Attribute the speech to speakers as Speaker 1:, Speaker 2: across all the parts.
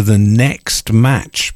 Speaker 1: the next match.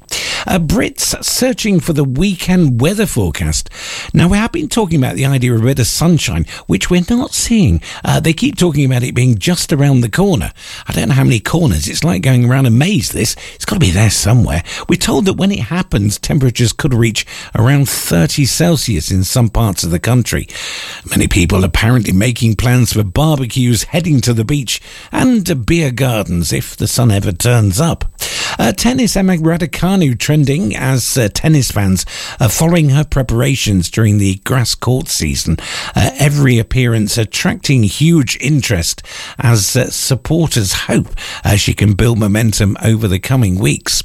Speaker 1: Brits searching for the weekend weather forecast. Now, we have been talking about the idea of a bit of sunshine, which we're not seeing. They keep talking about it being just around the corner. I don't know how many corners. It's like going around a maze, this. It's got to be there somewhere. We're told that when it happens, temperatures could reach around 30 Celsius in some parts of the country. Many people apparently making plans for barbecues, heading to the beach, and beer gardens if the sun ever turns up. Tennis, Emma Raducanu trending as tennis fans are following her preparations during the grass court season. Every appearance attracting huge interest as supporters hope she can build momentum over the coming weeks.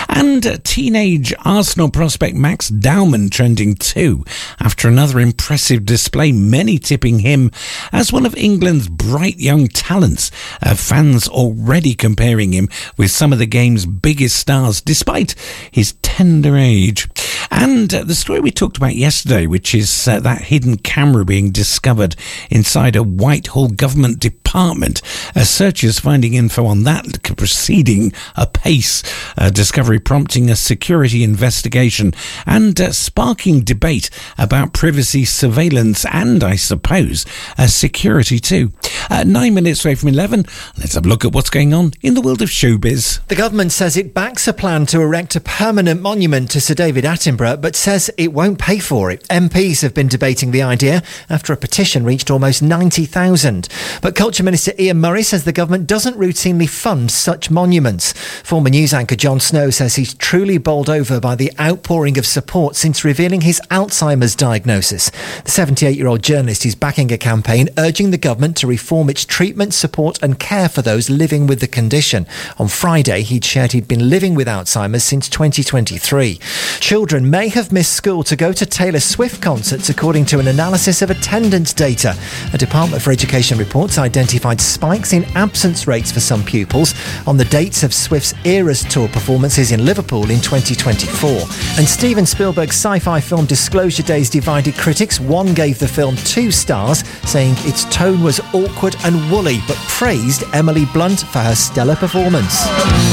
Speaker 1: And teenage Arsenal prospect Max Dowman trending too, after another impressive display, many tipping him as one of England's bright young talents. Fans already comparing him with some of the game's biggest stars, despite his tender age. And the story we talked about yesterday, which is that hidden camera being discovered inside a Whitehall government department. Searchers finding info on that proceeding apace. Discovery prompting a security investigation and sparking debate about privacy, surveillance and, I suppose, security too. 9 minutes away from 11, let's have a look at what's going on in the world of showbiz.
Speaker 2: The government says it backs a plan to erect a permanent monument to Sir David Attenborough, but says it won't pay for it. MPs have been debating the idea after a petition reached almost 90,000. But Culture Minister Ian Murray says the government doesn't routinely fund such monuments. Former news anchor Jon Snow says he's truly bowled over by the outpouring of support since revealing his Alzheimer's diagnosis. The 78-year-old journalist is backing a campaign urging the government to reform its treatment, support and care for those living with the condition. On Friday, he'd shared he'd been living with Alzheimer's since 2023. Children may have missed school to go to Taylor Swift concerts, according to an analysis of attendance data. A Department for Education reports identified spikes in absence rates for some pupils on the dates of Swift's Eras Tour performances in Liverpool in 2024. And Steven Spielberg's sci-fi film Disclosure Days divided critics. One gave the film 2 stars, saying its tone was awkward and woolly, but praised Emily Blunt for her stellar performance.